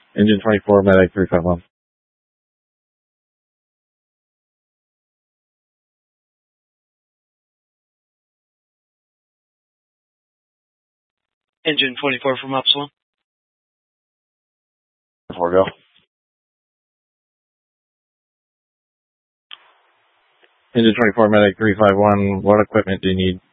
Engine 24, Medic 351. Engine 24 from Upsilon. 4, go. Engine 24, Medic 351, what equipment do you need?